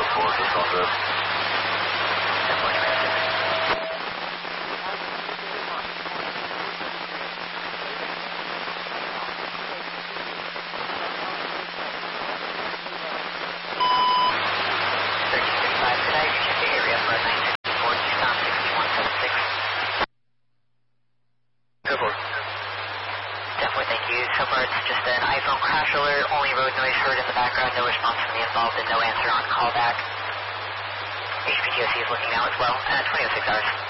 4, just on good. 1040 minutes. So far it's just an iPhone crash alert, only road noise heard in the background, no response from the involved and no answer on callback. HPTOC is looking now as well at 2006 hours.